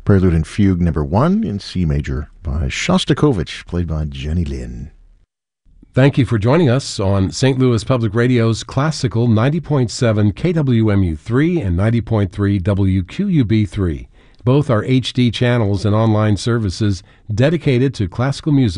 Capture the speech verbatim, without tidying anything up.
Prelude and Fugue number one in C major by Shostakovich, played by Jenny Lin. Thank you for joining us on Saint Louis Public Radio's Classical ninety point seven K W M U three and ninety point three W Q U B three. Both are H D channels and online services dedicated to classical music